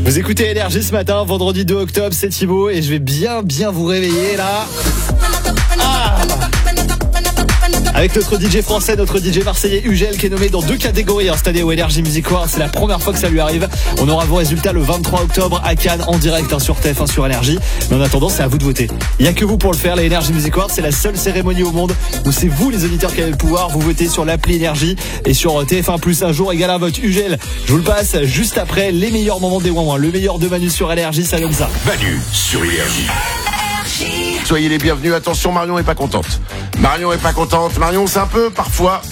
Vous écoutez Énergie ce matin, vendredi 2 octobre, c'est Thibaut et je vais bien vous réveiller là. Avec notre DJ français, notre DJ marseillais Ugel qui est nommé dans 2 catégories cette année au Energy Music Awards. C'est la première fois que ça lui arrive. On aura vos résultats le 23 octobre à Cannes en direct sur TF1 sur Énergie. Mais en attendant, c'est à vous de voter. Il n'y a que vous pour le faire. Les Energy Music Awards, c'est la seule cérémonie au monde où c'est vous les auditeurs qui avez le pouvoir. Vous votez sur l'appli Énergie et sur TF1+, un jour égale un vote. Ugel, je vous le passe juste après les meilleurs moments des Ouin-Ouin. Le meilleur de Manu sur Énergie, ça donne ça. Manu sur Énergie. Soyez les bienvenus. Attention, Marion est pas contente. Marion, c'est un peu, parfois,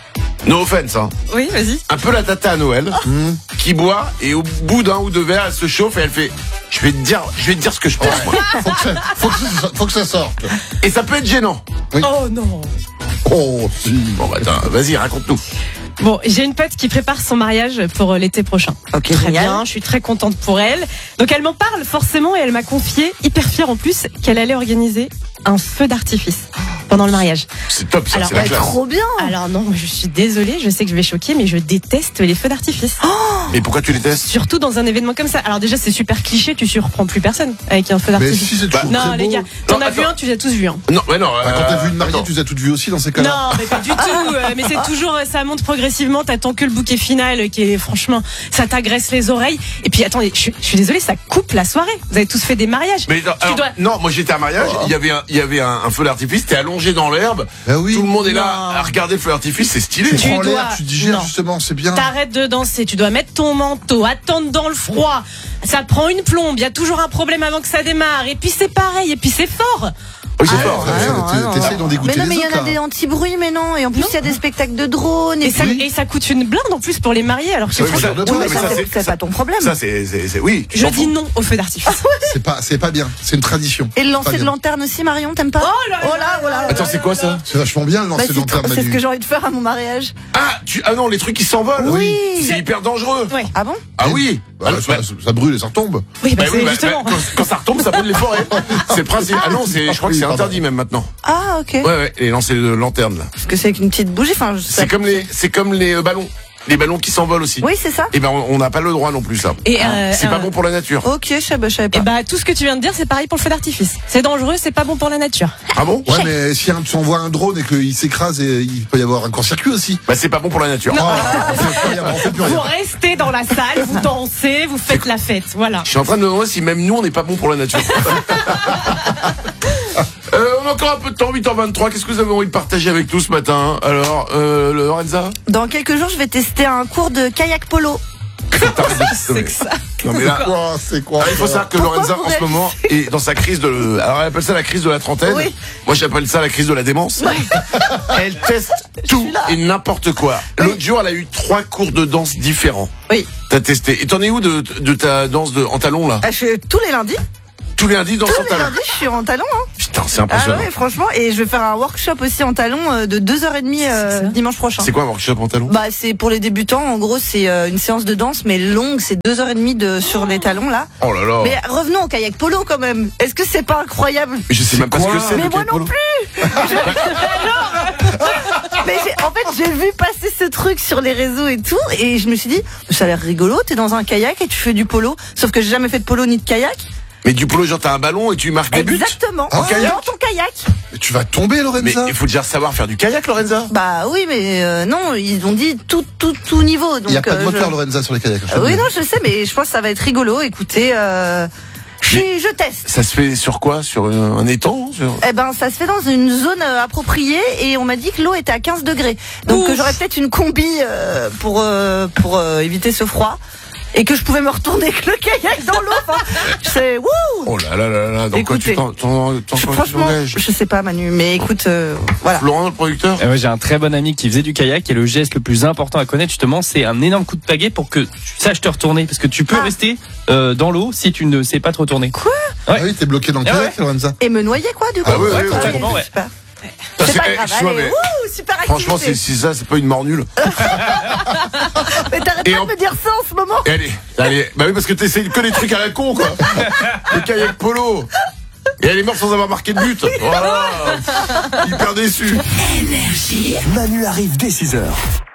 no offense, hein. Oui, vas-y. Un peu la tata à Noël, qui boit, et au bout d'un ou 2 verres, elle se chauffe et elle fait, je vais te dire ce que je pense, moi. Faut que ça sorte. Et ça peut être gênant. Oui. Oh non. Oh, si. Bon, bah, attends, vas-y, raconte-nous. Bon, j'ai une pote qui prépare son mariage pour l'été prochain. Ok, très génial. bien, je suis très contente pour elle. Donc elle m'en parle forcément et elle m'a confié, hyper fière en plus, qu'elle allait organiser un feu d'artifice pendant le mariage. C'est top, ça, Alors, c'est la classe. Trop bien. Alors non, je suis désolée, je sais que je vais choquer, mais je déteste les feux d'artifice. Mais pourquoi tu les testes? Surtout dans un événement comme ça. Alors déjà, c'est super cliché, tu surprends plus personne avec un feu Mais d'artifice. si, c'est toujours Non, très les beau. gars, t'en Non, as vu attends. un, tu les as tous vus. Hein. Non, mais non. Quand t'as vu une mariée, attends. tu les as toutes vues aussi dans ces cas-là. Non, mais pas du tout. Mais c'est toujours, ça monte progressivement. T'attends que le bouquet final, qui est franchement, ça t'agresse les oreilles. Et puis attendez, je suis désolée, ça coupe la soirée. Vous avez tous fait des mariages. Mais non, alors, dois- non, moi j'étais à un mariage, il y avait un feu d'artifice, t'es allongé dans l'herbe, Ben oui. tout le monde est là Non. à regarder le feu d'artifice, c'est stylé. Tu Tu prends l'air, dois- tu digères non. justement, c'est bien. T'arrêtes de danser, tu dois mettre ton manteau, attendre dans le froid. Ça prend une plombe, il y a toujours un problème avant que ça démarre. Et puis c'est pareil, et puis c'est fort. Oui, c'est fort. T'essayes d'en dégoûter Mais non, mais les il y en autres, a là. des anti-bruits, mais non. Et en plus, il y a des spectacles de drones. Et Et ça coûte une blinde en plus pour les mariés. Alors que Oui, mais ça- franchement, oui, mais mais ça, ça, c'est pas ton problème. Ça, c'est, oui. tu je t'en dis fous. non au feu d'artifice. C'est pas bien. C'est une tradition. Et le Pas lancer de bien. lanterne aussi, Marion, t'aimes pas? Oh là là. Attends, c'est quoi ça? C'est vachement bien le Bah, lancer de lanterne, c'est ce Manu. que j'ai envie de faire à mon mariage. Ah non, les trucs qui s'envolent. Oui. C'est hyper dangereux. Ouais. Ah bon? Ah oui. Bah, ça brûle et ça retombe. Oui, bah, Bah c'est oui, justement. quand ça retombe, ça brûle les forêts. C'est le principe. Ah non, je crois que Oui, c'est pardon. interdit même maintenant. Ah, ok. Ouais, les lancers de lanterne là. Parce que c'est avec une petite bougie. Enfin, C'est comme les ballons. Les ballons qui s'envolent aussi. Oui, c'est ça. Et ben on n'a pas le droit non plus ça. Et C'est pas bon pour la nature. Ok, je savais pas. Et bah tout ce que tu viens de dire, c'est pareil pour le feu d'artifice. C'est dangereux, c'est pas bon pour la nature. Ah bon? Ouais, mais si tu envoies un drone et qu'il s'écrase, il peut y avoir un court-circuit aussi. Bah c'est pas bon pour la nature. On fait plus Vous rien. restez dans la salle, vous dansez, vous faites la fête, voilà. Je suis en train de me demander si même nous on n'est pas bon pour la nature. On a encore un peu de temps, 8h23. Qu'est-ce que vous avez envie de partager avec nous ce matin? Alors, Lorenza? Dans quelques jours, je vais tester un cours de kayak polo. C'est que ça. Non mais là, C'est quoi? il faut savoir que Pourquoi Lorenza vous en ce moment est dans sa crise de... Alors elle appelle ça la crise de la trentaine. Oui. Moi j'appelle ça la crise de la démence. Elle teste tout et n'importe quoi. L'autre jour elle a eu 3 cours de danse différents. Oui. T'as testé. Et t'en es où de ta danse en talons là? Ah, tous les lundis. Tous les lundis dans Tous son les talon. lundis, je suis en talon. Hein. Putain, c'est Ah impressionnant. ouais, franchement. Et je vais faire un workshop aussi en talon de 2h30 dimanche prochain. C'est quoi un workshop en talons? Bah, c'est pour les débutants. En gros, c'est une séance de danse, mais longue. C'est 2h30 sur les talons, là. Oh là là. Mais revenons au kayak polo, quand même. Est-ce que c'est pas incroyable? Mais je sais même pas ce que c'est. Mais le moi kayak non polo. Mais en fait, j'ai vu passer ce truc sur les réseaux et tout, et je me suis dit, ça a l'air rigolo. T'es dans un kayak et tu fais du polo. Sauf que j'ai jamais fait de polo ni de kayak. Mais du polo, genre t'as un ballon et tu marques des buts. Exactement. En kayak Dans ton kayak. Mais tu vas tomber, Mais Lorenza. il faut déjà savoir faire du kayak, Lorenza. Bah oui, mais non, ils ont dit tout niveau. Donc, Il n'y a pas de moteur, je- Lorenza, sur les kayaks. Oui, non, je sais, mais je pense que ça va être rigolo. Écoutez, je teste. Ça se fait sur quoi? Sur un étang? Eh ben, ça se fait dans une zone appropriée et on m'a dit que l'eau était à 15 degrés. Donc j'aurais peut-être une combi pour éviter ce froid et que je pouvais me retourner avec le kayak dans l'eau. Enfin, c'est wouh. Oh là là là là. Donc quoi tu Écoutez, franchement, je sais pas, Manu, mais écoute, voilà. Florent, le producteur. Moi, j'ai un très bon ami qui faisait du kayak et le geste le plus important à connaître justement, c'est un énorme coup de pagaie pour que tu saches te retourner parce que tu peux rester dans l'eau si tu ne sais pas te retourner. Quoi? Ah oui, t'es bloqué dans le kayak, Lorenza. Et me noyer quoi du coup? Ah oui, oui, oui, totalement, ouais. Super. Ça, C'est pas grave, excuse-moi, allez, mais wouh, super activité. franchement, si ça, c'est pas une mort nulle. Mais t'arrêtes Et pas en- de me dire ça en ce moment. Et allez. Bah oui, parce que t'essayes que des trucs à la con, quoi. Le kayak polo. Et elle est morte sans avoir marqué de but. Voilà. Hyper déçu. Manu arrive dès 6h.